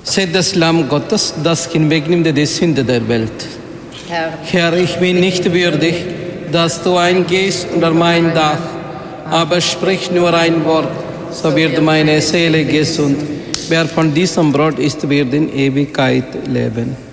Seht das Lamm Gottes, das hinwegnimmt die Sünde der Welt. Herr, ich bin nicht würdig, dass du eingehst unter mein Dach, aber sprich nur ein Wort, so wird meine Seele gesund. Wer von diesem Brot isst, wird in Ewigkeit leben.